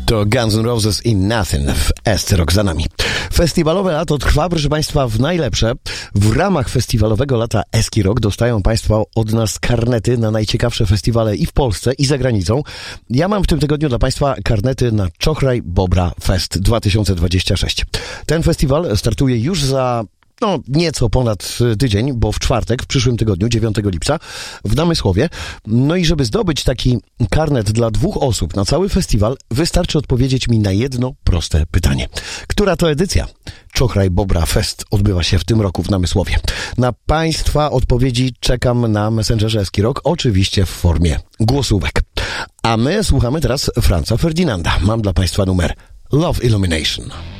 To Guns N' Roses i Nothing w SC Rock za nami. Festiwalowe lato trwa, proszę Państwa, w najlepsze. W ramach festiwalowego lata SC Rock dostają Państwo od nas karnety na najciekawsze festiwale i w Polsce, i za granicą. Ja mam w tym tygodniu dla Państwa karnety na Czochraj Bobra Fest 2026. Ten festiwal startuje już za nieco ponad tydzień, bo w czwartek, w przyszłym tygodniu, 9 lipca, w Namysłowie. No i żeby zdobyć taki karnet dla 2 osób na cały festiwal, wystarczy odpowiedzieć mi na jedno proste pytanie. Która to edycja? Czochraj Bobra Fest odbywa się w tym roku w Namysłowie. Na Państwa odpowiedzi czekam na Messengerze SC Rock, oczywiście w formie głosówek. A my słuchamy teraz Franza Ferdinanda. Mam dla Państwa numer Love Illumination.